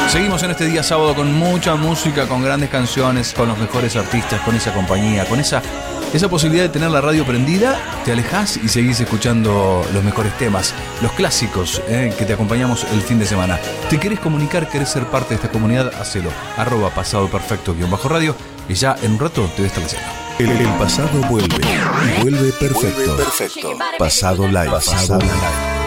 Seguimos en este día sábado con mucha música, con grandes canciones, con los mejores artistas, con esa compañía, con esa posibilidad de tener la radio prendida. Te alejás y seguís escuchando los mejores temas, los clásicos que te acompañamos el fin de semana. ¿Te querés comunicar, querés ser parte de esta comunidad? Hacelo, @pasadoperfecto_radio, y ya en un rato te voy a estar leyendo. El pasado vuelve, y vuelve perfecto. Pasado live.